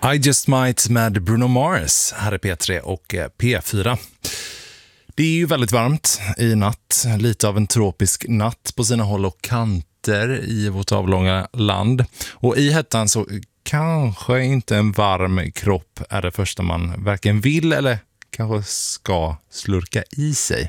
I Just Might med Bruno Mars, här är P3 och P4. Det är ju väldigt varmt i natt, lite av en tropisk natt på sina håll och kanter i vårt avlånga land. Och i hettan så kanske inte en varm kropp är det första man varken vill eller kanske ska slurka i sig.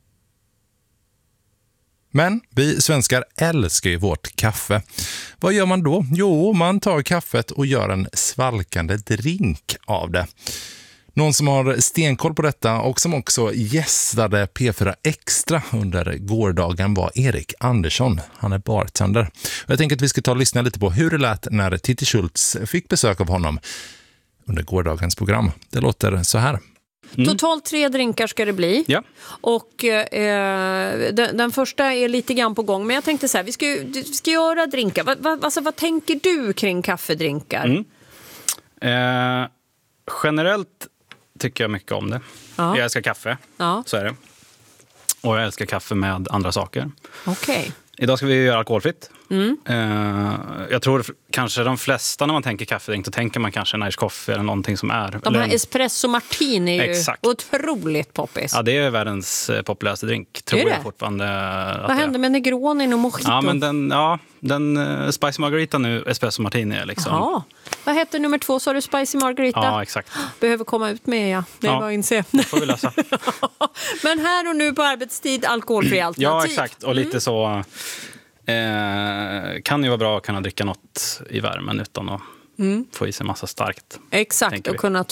Men vi svenskar älskar ju vårt kaffe. Vad gör man då? Jo, man tar kaffet och gör en svalkande drink av det. Någon som har stenkoll på detta och som också gästade P4 Extra under gårdagen var Erik Andersson. Han är bartender. Och jag tänker att vi ska ta och lyssna lite på hur det lät när Titti Schultz fick besök av honom under gårdagens program. Det låter så här. Totalt 3 drinkar ska det bli. Ja. Och den första är lite grann på gång. Men jag tänkte så här, vi ska göra drinkar. Vad tänker du kring kaffedrinkar? Generellt tycker jag mycket om det. Ja. Jag älskar kaffe, så är det. Och jag älskar kaffe med andra saker. Okej. Idag ska vi göra alkoholfritt. Jag tror kanske de flesta när man tänker kaffedrink så tänker man kanske en Irish coffee eller någonting som är. De här espresso martini är ju Exakt. otroligt poppis. Ja, det är världens populäraste drink. Tror jag fortfarande. Vad hände med Negroni och Mojito? Ja, men den Spicy Margarita nu, espresso martini är liksom. Jaha. Vad heter nummer 2? Så har du Spicy Margarita? Ja, exakt. Behöver komma ut med, det är bara att inse. Får vi lösa. Men här och nu på arbetstid, alkoholfri alternativ. Ja, exakt. Och lite så kan ju vara bra att kunna dricka något i värmen utan att få i sig massa starkt. Exakt, och kunna